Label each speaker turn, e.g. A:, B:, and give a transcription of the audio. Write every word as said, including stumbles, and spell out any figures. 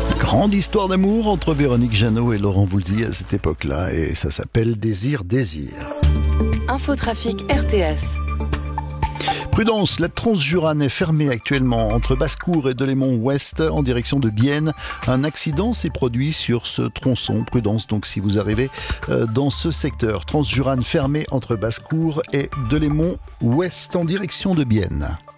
A: Grande histoire d'amour entre Véronique Jeannot et Laurent Voulzy à cette époque-là, et ça s'appelle Désir, Désir.
B: Infotrafic R T S.
A: Prudence, la Transjurane est fermée actuellement entre Basse-Cour et Delémont-Ouest en direction de Bienne. Un accident s'est produit sur ce tronçon. Prudence donc si vous arrivez dans ce secteur. Transjurane fermée entre Basse-Cour et Delémont-Ouest en direction de Bienne.